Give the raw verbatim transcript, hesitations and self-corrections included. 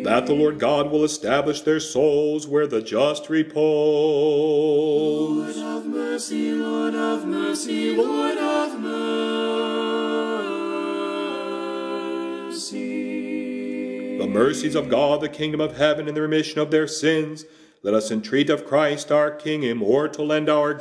that the Lord God will establish their souls where the just repose. Lord of mercy, Lord of mercy, Lord of mercy. The mercies of God, the kingdom of heaven, and the remission of their sins, let us entreat of Christ our King, immortal and our